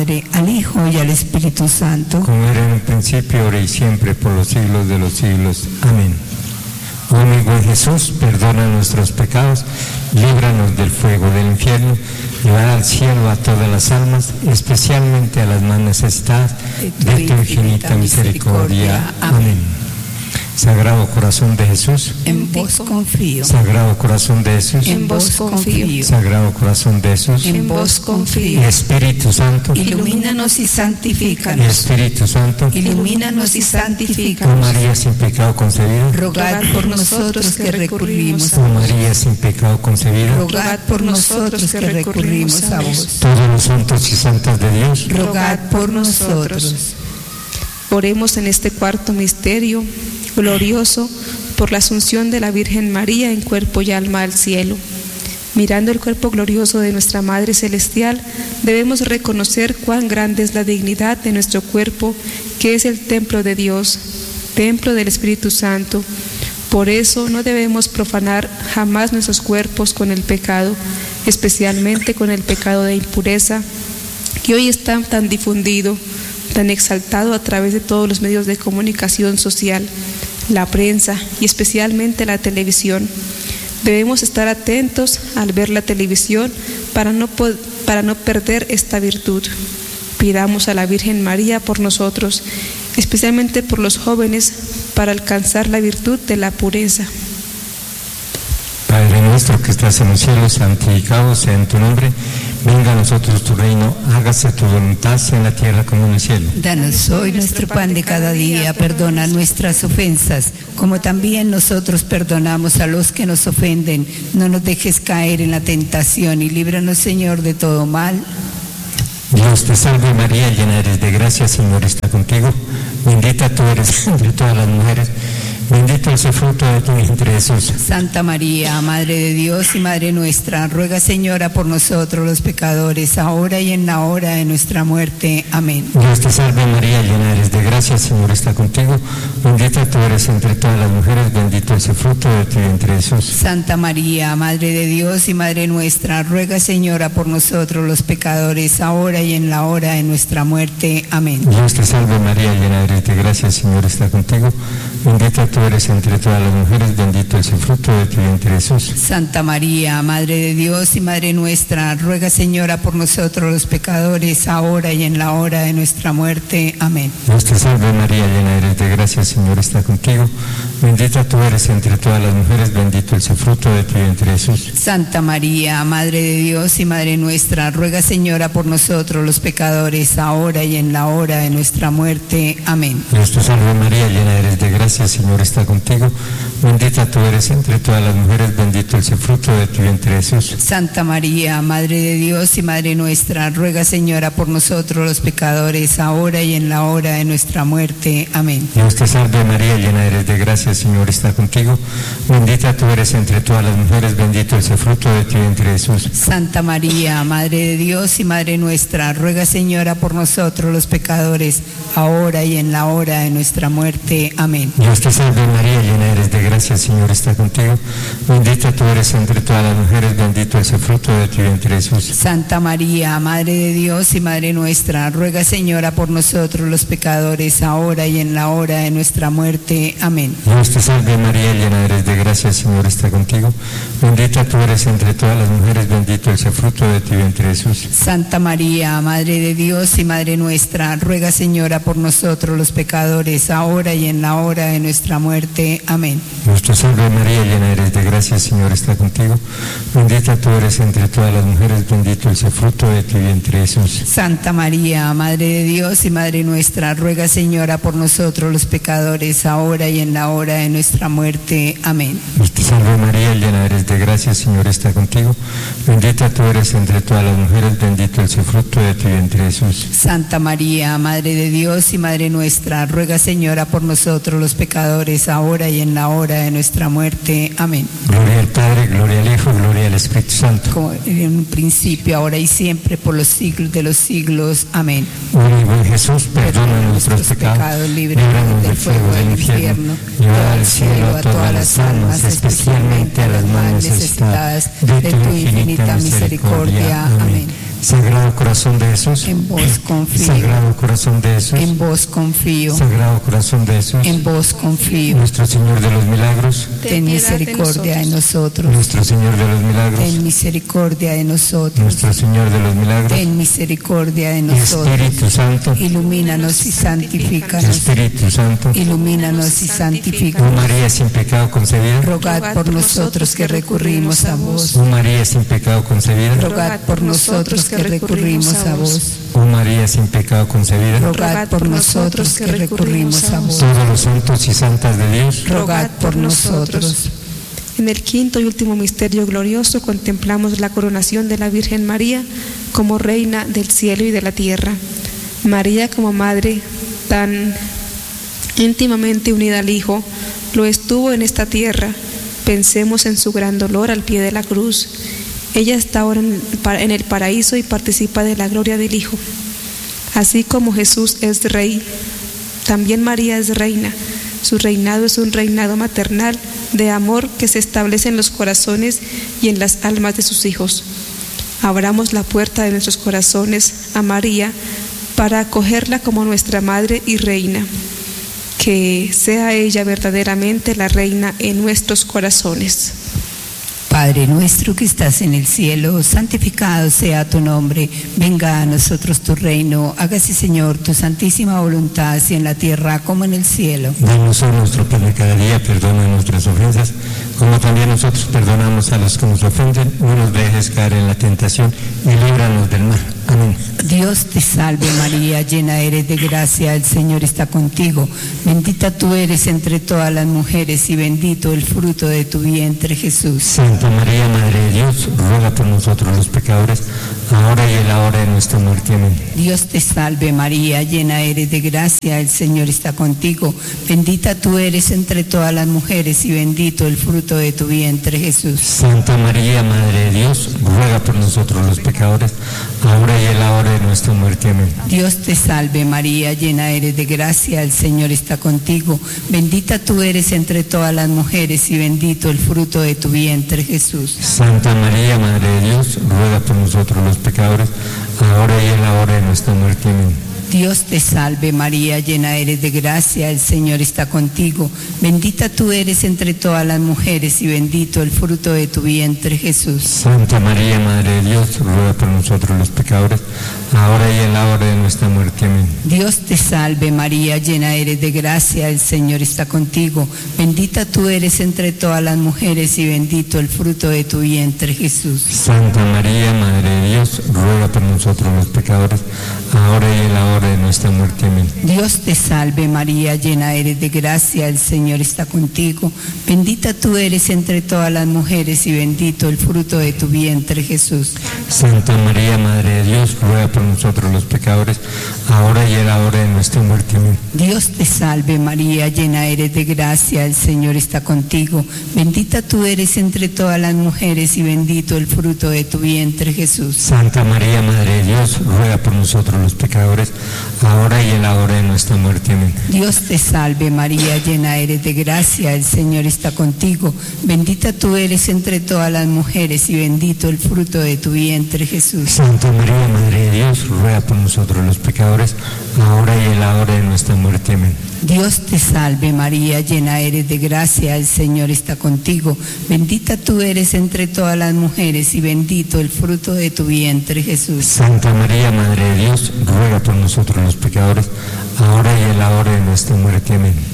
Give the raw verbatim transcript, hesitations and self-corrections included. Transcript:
al Hijo y al Espíritu Santo, como era en un principio, ahora y siempre, por los siglos de los siglos. Amén. Oh mi buen Jesús, perdona nuestros pecados, líbranos del fuego del infierno, lleva al cielo a todas las almas, especialmente a las más necesitadas de tu infinita misericordia. Amén. Sagrado Corazón de Jesús, en vos confío. Sagrado Corazón de Jesús, En vos confío. Sagrado Corazón de Jesús, En vos confío. Espíritu Santo, Ilumínanos y santifícanos. Espíritu Santo, Ilumínanos y oh santifícanos. María sin pecado concebida, Rogad por nosotros que recurrimos oh a vos. María sin pecado concebida, Rogad por nosotros que recurrimos a vos. todos los santos y santas de Dios, Rogad por nosotros. Oremos en este cuarto misterio glorioso por la asunción de la Virgen María en cuerpo y alma al cielo. Mirando el cuerpo glorioso de nuestra Madre Celestial, debemos reconocer cuán grande es la dignidad de nuestro cuerpo, que es el templo de Dios, templo del Espíritu Santo. Por eso no debemos profanar jamás nuestros cuerpos con el pecado, especialmente con el pecado de impureza, que hoy está tan difundido, tan exaltado a través de todos los medios de comunicación social, la prensa y especialmente la televisión. Debemos estar atentos al ver la televisión para no, para no perder esta virtud. Pidamos a la Virgen María por nosotros, especialmente por los jóvenes, para alcanzar la virtud de la pureza. Padre nuestro que estás en los cielos, santificado sea en tu nombre. Venga a nosotros tu reino, hágase tu voluntad, sea en la tierra como en el cielo. Danos hoy nuestro pan de cada día, perdona nuestras ofensas, como también nosotros perdonamos a los que nos ofenden. No nos dejes caer en la tentación y líbranos, Señor, de todo mal. Dios te salve María, llena eres de gracia, Señor está contigo. Bendita tú eres entre todas las mujeres. Bendito es el fruto de tu vientre, Jesús. Santa María, Madre de Dios y Madre nuestra, ruega, Señora, por nosotros los pecadores, ahora y en la hora de nuestra muerte. Amén. Dios te salve María, llena eres de gracia, Señor está contigo. Bendita tú eres entre todas las mujeres, bendito es el fruto de tu vientre, Jesús. Santa María, Madre de Dios y Madre nuestra, ruega, Señora, por nosotros los pecadores, ahora y en la hora de nuestra muerte. Amén. Dios te salve María, llena eres de gracia, Señor está contigo. Bendita tú eres entre todas las mujeres, bendito es el fruto de tu vientre, Jesús. Santa María, Madre de Dios y Madre nuestra, ruega, Señora, por nosotros los pecadores, ahora y en la hora de nuestra muerte. Amén. Dios te salve María, llena eres de gracia, Señor está contigo. Bendita tú eres entre todas las mujeres, bendito es el fruto de tu vientre, Jesús. Santa María, Madre de Dios y Madre nuestra, ruega, Señora, por nosotros los pecadores, ahora y en la hora de nuestra muerte. Amén. Dios te salve María, llena eres de gracia, Señor está contigo. Bendita tú eres entre todas las mujeres, bendito es el fruto de tu vientre, Jesús. Santa María, Madre de Dios y Madre nuestra, ruega, Señora, por nosotros los pecadores, ahora y en la hora de nuestra muerte. Amén. Dios te salve María, llena eres de gracia, Señor está contigo. Bendita tú eres entre todas las mujeres, bendito es el fruto de tu vientre, Jesús. Santa María, Madre de Dios y Madre nuestra, ruega, Señora, por nosotros los pecadores, ahora y en la hora de nuestra muerte. Amén. Dios te salve María, llena eres de gracia, Señor está contigo. Bendita tú eres entre todas las mujeres, bendito es el fruto de tu vientre, Jesús. Santa María, Madre de Dios y Madre nuestra, ruega, Señora, por nosotros los pecadores, ahora y en la hora de nuestra muerte. Amén. Dios te salve María, llena eres de gracia, Señor está contigo. Bendita tú eres entre todas las mujeres, bendito es el fruto de tu vientre, Jesús. Santa María, Madre de Dios y Madre nuestra, ruega, Señora, por nosotros los pecadores, ahora y en la hora de nuestra muerte. Amén. Dios te salve María, llena eres de gracia, Señor está contigo. Bendita tú eres entre todas las mujeres, bendito es el fruto de tu vientre, Jesús. Santa María, Madre de Dios y Madre nuestra, ruega, Señora, por nosotros los pecadores, ahora y en la hora de nuestra muerte. Amén. Dios te salve María, llena eres de gracia, Señor está contigo. Bendita tú eres entre todas las mujeres, bendito es el fruto de tu vientre, Jesús. Santa María, Madre de Dios y Madre nuestra, ruega, Señora, por nosotros los pecadores, ahora y en la hora de nuestra muerte. Amén. Gloria al Padre, gloria al Hijo, gloria al Espíritu Santo. Como en un principio, ahora y siempre, por los siglos de los siglos. Amén. Oh mi buen Jesús, perdona nuestros pecados, líbranos del fuego del infierno, lleva al cielo a todas las almas, especialmente a las más necesitadas de tu infinita misericordia. Amén. Sagrado Corazón de Jesús, en vos confío. Sagrado Corazón de Jesús, En vos confío. Sagrado Corazón de Jesús, En vos confío. Nuestro Señor de los Milagros, Ten misericordia de nosotros. Nuestro Señor de los Milagros, Ten misericordia de nosotros. Nuestro Señor de los Milagros, Ten misericordia de nosotros. Espíritu Santo, Ilumínanos y santifícanos. Espíritu Santo, Ilumínanos y oh santifícanos. María sin pecado concebida, Rogad por nosotros que recurrimos a vos. oh María sin pecado concebida, Rogad por nosotros que recurrimos a vos. oh María sin pecado concebida, Rogad por nosotros que recurrimos a vos. todos los santos y santas de Dios, Rogad por nosotros. En el quinto y último misterio glorioso contemplamos la coronación de la Virgen María como Reina del cielo y de la tierra. María como Madre tan íntimamente unida al Hijo, lo estuvo en esta tierra. Pensemos en su gran dolor al pie de la cruz. Ella está ahora en el paraíso y participa de la gloria del Hijo. Así como Jesús es Rey, también María es Reina. Su reinado es un reinado maternal de amor que se establece en los corazones y en las almas de sus hijos. Abramos la puerta de nuestros corazones a María para acogerla como nuestra Madre y Reina. Que sea ella verdaderamente la Reina en nuestros corazones. Padre nuestro que estás en el cielo, santificado sea tu nombre. Venga a nosotros tu reino. Hágase, Señor, tu santísima voluntad, así en la tierra como en el cielo. danos hoy nuestro pan de cada día, perdona nuestras ofensas, como también nosotros perdonamos a los que nos ofenden. No nos dejes caer en la tentación y líbranos del mal. Amén. Dios te salve María, llena eres de gracia, el Señor está contigo. Bendita tú eres entre todas las mujeres y bendito el fruto de tu vientre, Jesús. Santa María, Madre de Dios, ruega por nosotros los pecadores, ahora y en la hora de nuestra muerte. Amén. Dios te salve María, llena eres de gracia, el Señor está contigo. Bendita tú eres entre todas las mujeres y bendito el fruto de tu vientre, Jesús. Santa María, Madre de Dios, ruega por nosotros los pecadores, ahora y en la hora de nuestra muerte. Amén. Dios te salve María, llena eres de gracia, el Señor está contigo. Bendita tú eres entre todas las mujeres y bendito el fruto de tu vientre, Jesús. Santa María, Madre de Dios, ruega por nosotros los pecadores, ahora y en la hora de nuestra muerte. Amén. Dios te salve María, llena eres de gracia, el Señor está contigo. Bendita tú eres entre todas las mujeres y bendito el fruto de tu vientre, Jesús. Santa María, Madre de Dios, ruega por nosotros los pecadores, ahora y en la hora de nuestra muerte. Amén. Dios te salve María, llena eres de gracia, el Señor está contigo. Bendita tú eres entre todas las mujeres y bendito el fruto de tu vientre, Jesús. Santa María, Madre de Dios, ruega por nosotros los pecadores, ahora y en la hora de nuestra muerte. Amén. Dios te salve María, llena eres de gracia, el Señor está contigo. Bendita tú eres entre todas las mujeres y bendito el fruto de tu vientre, Jesús. Santa María, Madre de Dios, ruega por nosotros los pecadores, ahora y en la hora de nuestra muerte. Amén. Dios te salve María, llena eres de gracia, el Señor está contigo. Bendita tú eres entre todas las mujeres y bendito el fruto de tu vientre, Jesús. Santa María, Madre de Dios, ruega por nosotros los pecadores, ahora y en la hora de nuestra muerte. Amén. Dios te salve María, llena eres de gracia, el Señor está contigo. Bendita tú eres entre todas las mujeres y bendito el fruto de tu vientre, Jesús. Santa María, Madre de Dios, ruega por nosotros los pecadores, ahora y en la hora de nuestra muerte. Amén. Dios te salve María, llena eres de gracia, el Señor está contigo. Bendita tú eres entre todas las mujeres y bendito el fruto de tu vientre, Jesús. Santa María, Madre de Dios, ruega por nosotros los pecadores, ahora y en la hora de nuestra muerte. Amén.